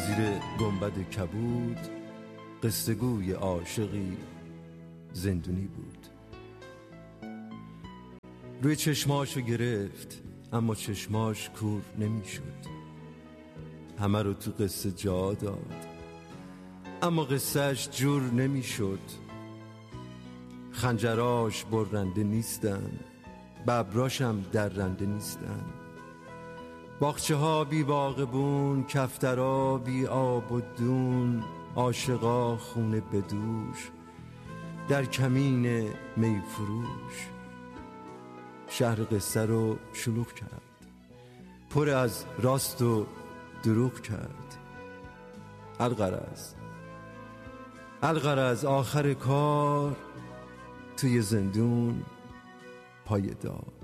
زیر گنبد کبود قصه گوی عاشقی زندونی بود. روی چشماشو گرفت اما چشماش کور نمیشد. همه رو تو قصه جا داد اما قصهش جور نمیشد. خنجراش برنده نیستن، ببراشم درنده نیستن. باغچه ها بی باغبون، کفترا بی آب و دون. عاشقا خونه بدوش در کمین می فروش. شهر قصه رو شلوغ کرد، پر از راست و دروغ کرد. الغرض آخر کار توی زندون پایدار.